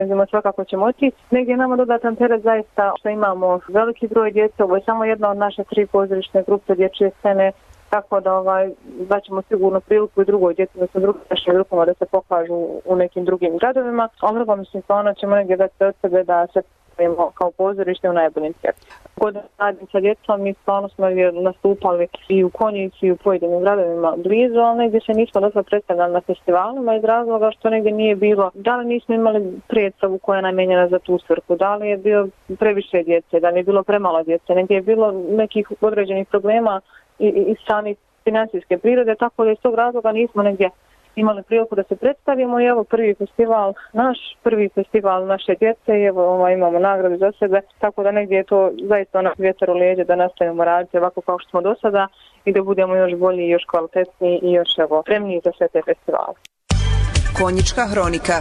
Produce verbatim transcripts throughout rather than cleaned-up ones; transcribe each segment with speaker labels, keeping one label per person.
Speaker 1: Znamo svakako ćemo otići. Negdje nama dodatan teret zaista što imamo veliki broj djece, ovo je samo jedna od naše tri pozorišne grupe dječje scene, tako da ovaj, daćemo sigurno priliku i drugoj djeci, da se drugim našim grupama da se pokažu u nekim drugim gradovima. Omrlo mislim stvarno ćemo negdje dati od sebe da se kao pozorište u najboljim svijetu. Godinu radim sa djecom i stvarno smo nastupali i u Konjici i u pojedinim gradovima blizu, ali negdje se nismo dosta predstavljali na festivalima iz razloga što negdje nije bilo, da li nismo imali predstavu koja je namijenjena za tu svrhu, da li je bilo previše djece, da li je bilo premalo djece, negdje je bilo nekih određenih problema i, i sami financijske prirode, tako da iz tog razloga nismo negdje imali priliku da se predstavimo i evo prvi festival, naš prvi festival naše djece i evo ovaj, imamo nagradu za sebe, tako da negdje je to zaista onak vjetar u leđe da nastavimo raditi ovako kao što smo do sada i da budemo još bolji, još kvalitetniji i još evo spremniji za sve te festivale.
Speaker 2: Konjička hronika.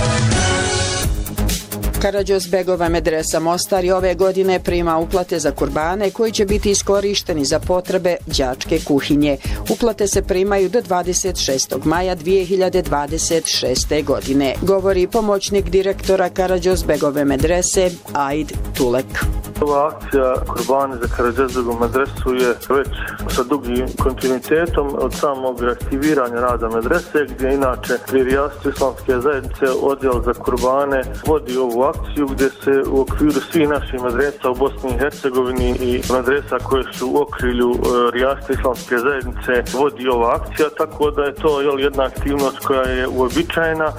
Speaker 2: Karađozbegova medresa Mostar i ove godine prima uplate za kurbane koji će biti iskorišteni za potrebe đačke kuhinje. Uplate se primaju do dvadeset šestog maja dvije hiljade dvadeset šeste. godine, govori pomoćnik direktora Karađozbegove medrese Aid Tulek.
Speaker 3: Ova akcija Kurbani za Karađozbegovu medresu je već sa dugim kontinuitetom od samog aktiviranja rada medrese, gdje inače pri Rijasatu islamske zajednice odjel za kurbane vodi ovu akciju gdje se u okviru svih naših medresa u Bosni i Hercegovini i medresa koje su u okrilju Rijasatu islamske zajednice vodi ova akcija, tako da je to jel, jedna aktivnost koja je uobičajena.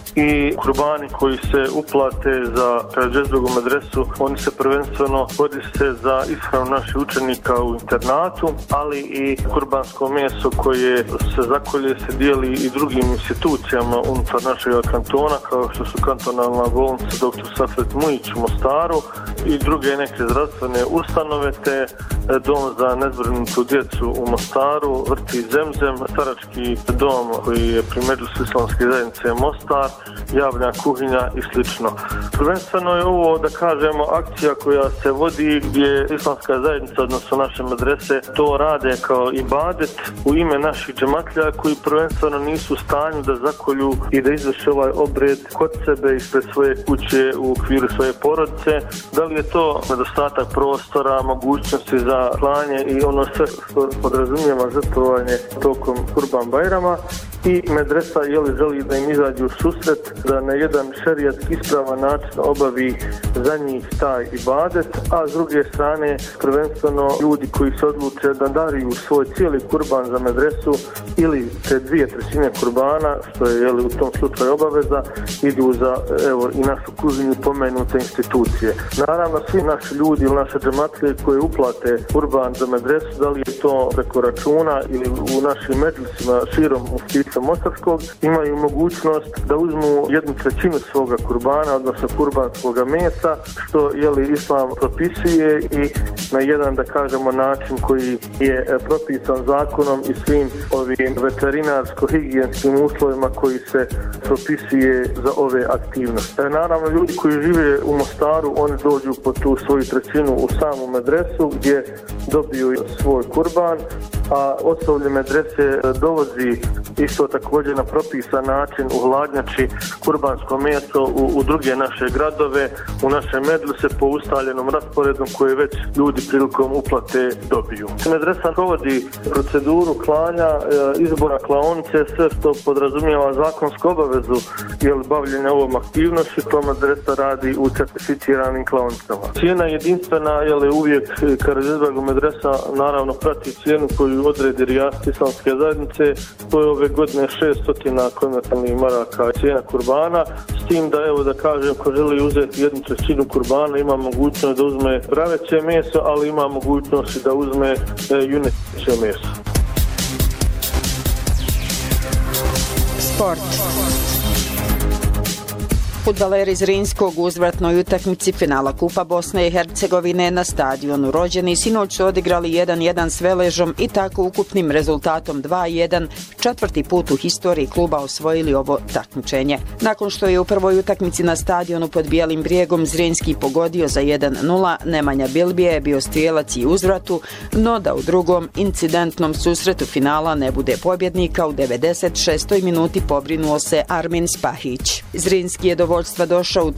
Speaker 3: I kurbani koji se uplate za Karađozbegovu medresu, oni se prvenstveno koriste za ishranu naših učenika u internatu, ali i kurbansko meso koje se zakolje se dijeli i drugim institucijama unutar našeg kantona, kao što su kantonalna bolnica doktor Safet Mujić u Mostaru i druge neke zdravstvene ustanove, te dom za nezbrinutu djecu u Mostaru, vrtić Zemzem, starački dom koji je pri Medžlisu islamske zajednice Mostar, javna kuhinja i slično. Prvenstveno je ovo, da kažemo, akcija koja se vodi gdje islamska zajednica, odnosno naše medrese, to rade kao ibadet u ime naših džematlja koji prvenstveno nisu u stanju da zakolju i da izvrše ovaj obred kod sebe ispred svoje kuće u okviru svoje porodice. Da li je to nedostatak prostora, mogućnosti za klanje i ono sve što podrazumijeva žrtvovanje tokom Kurban Bajrama, i medresa jeli želi da im izađu u susret, da na jedan šerijatski ispravan način obavi za njih taj ibadet, a s druge strane prvenstveno ljudi koji se odluče da dariju svoj cijeli kurban za medresu ili te dvije trećine kurbana, što je jeli, u tom slučaju obaveza, idu za evo, i našu kuhinju pomenute institucije. Naravno, svi naši ljudi ili naše džematlije koje uplate kurban za medresu, da li je to preko računa ili u našim medžlisima širom Muftića Mostarskog, imaju mogućnost da uzmu jednu trećinu svoga kurbana, odnosno kurbanskoga mesa, što jeli islam propisuje i na jedan, da kažemo, način koji je propisan zakonom i svim ovim veterinarsko-higijenskim uslovima koji se propisuje za ove aktivnosti. Naravno, ljudi koji žive u Mostaru, oni dođu po tu svoju trećinu u samu medresu gdje dobiju svoj kurban, a osoblje medrese dovozi isto također na propisan način u hladnjači kurbansko meso u, u druge naše gradove, u naše medrese po ustaljenom rasporedu koje već ljudi prilikom uplate dobiju. Medresa provodi proceduru klanja, izbora klaonice, sve što podrazumijeva zakonsku obavezu jel, bavljenja ovom aktivnošću, to medresa radi u certificiranim klaonicama. Cijena jedinstvena, jel, uvijek Karađozbegova medresa naravno prati cijenu koju odredi Rijasat islamske zajednice, to je ove godine šesto konvertibilnih maraka cijena kurbana, s tim da, evo da kažem, ko želi uzeti jednu trećinu kurbana ima mogućnost da uzme praveće meso, ali ima mogućnost i da uzme e, juneće meso.
Speaker 2: Sport. Fudbaleri iz Zrinskog u uzvratnoj utakmici finala Kupa Bosne i Hercegovine na stadionu Rođeni sinoć su odigrali jedan jedan s Veležom i tako ukupnim rezultatom dva jedan četvrti put u historiji kluba osvojili ovo takmičenje. Nakon što je u prvoj utakmici na stadionu pod Bijelim brijegom Zrinski pogodio za jedan nula, Nemanja Bilbije je bio strijelac i uzvratu, no da u drugom incidentnom susretu finala ne bude pobjednika, u devedeset šestoj minuti pobrinuo se Armin Spahić. Zrinski je do vođstva došao u